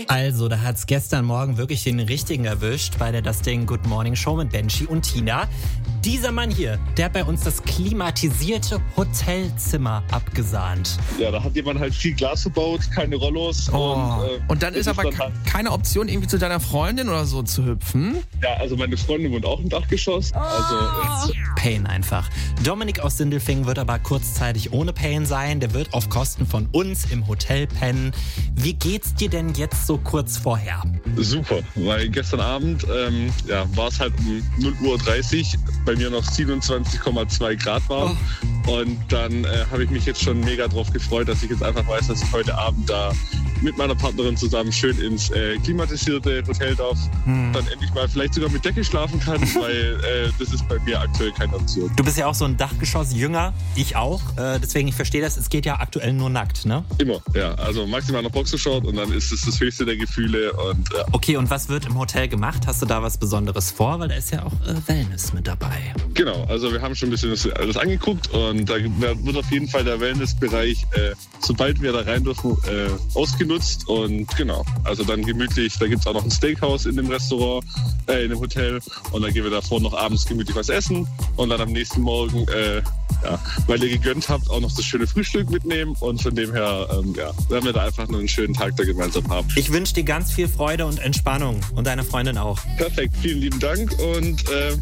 Also, da hat's gestern Morgen wirklich den richtigen erwischt bei der Das Ding Good Morning Show mit Benji und Tina. Dieser Mann hier, der hat bei uns das klimatisierte Hotelzimmer abgesahnt. Ja, da hat jemand halt viel Glas verbaut, keine Rollos. Und dann ist aber keine Option, irgendwie zu deiner Freundin oder so zu hüpfen? Ja, also meine Freundin wohnt auch im Dachgeschoss. Pain einfach. Dominik aus Sindelfingen wird aber kurzzeitig ohne Pain sein. Der wird auf Kosten von uns im Hotel pennen. Wie geht's dir denn jetzt so kurz vorher? Super, weil gestern Abend war es halt um 0:30 Uhr, bei mir noch 27,2 Grad war. Und dann habe ich mich jetzt schon mega drauf gefreut, dass ich jetzt einfach weiß, dass ich heute Abend da mit meiner Partnerin zusammen schön ins klimatisierte Hotel darf. Dann endlich mal vielleicht sogar mit Decke schlafen kann, weil das ist bei mir aktuell keine Option. Du bist ja auch so ein Dachgeschoss-Jünger, ich auch. Deswegen, ich verstehe das, es geht ja aktuell nur nackt, ne? Immer, ja. Also maximal noch Boxershort und dann ist es das höchste der Gefühle. Und, ja. Okay, und was wird im Hotel gemacht? Hast du da was Besonderes vor? Weil da ist ja auch Wellness mit dabei. Genau, also wir haben schon ein bisschen das angeguckt und da wird auf jeden Fall der Wellnessbereich, sobald wir da rein dürfen, ausgenutzt. Und genau, also dann gemütlich, da gibt es auch noch ein Steakhouse in dem Restaurant, in dem Hotel. Und dann gehen wir davor noch abends gemütlich was essen und dann am nächsten Morgen, weil ihr gegönnt habt, auch noch das schöne Frühstück mitnehmen. Und von dem her, werden wir da einfach nur einen schönen Tag da gemeinsam haben. Ich wünsche dir ganz viel Freude und Entspannung und deiner Freundin auch. Perfekt, vielen lieben Dank und